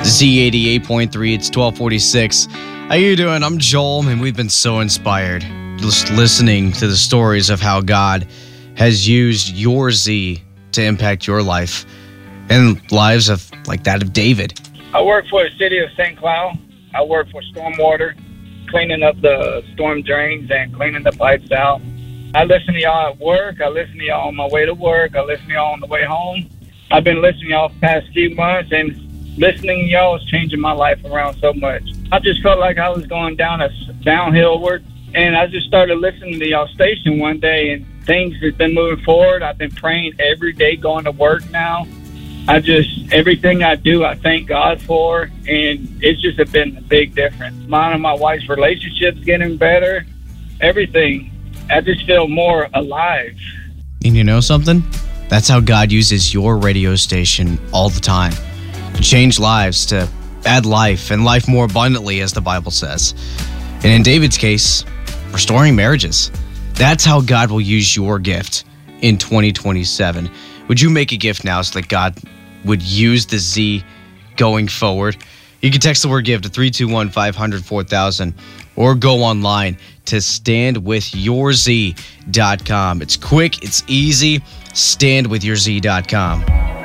Z88.3, it's 1246. How you doing? I'm Joel, and we've been so inspired just listening to the stories of how God has used your Z to impact your life and lives of like that of David. I work for the city of St. Cloud. I work for stormwater, cleaning up the storm drains and cleaning the pipes out. I listen to y'all at work. I listen to y'all on my way to work. I listen to y'all on the way home. I've been listening to y'all the past few months, and listening to y'all is changing my life around so much. I just felt like I was going downhillward, and I just started listening to y'all station one day, and things have been moving forward. I've been praying every day going to work now. Everything I do, I thank God for, and it's just been a big difference. Mine and my wife's relationship's getting better. Everything. I just feel more alive. And you know something? That's how God uses your radio station all the time. To change lives, to add life, and life more abundantly, as the Bible says. And in David's case, restoring marriages. That's how God will use your gift in 2027. Would you make a gift now so that God would use the Z going forward? You can text the word GIVE to 321-500-4000 or go online to standwithyourz.com. It's quick, it's easy. Standwithyourz.com.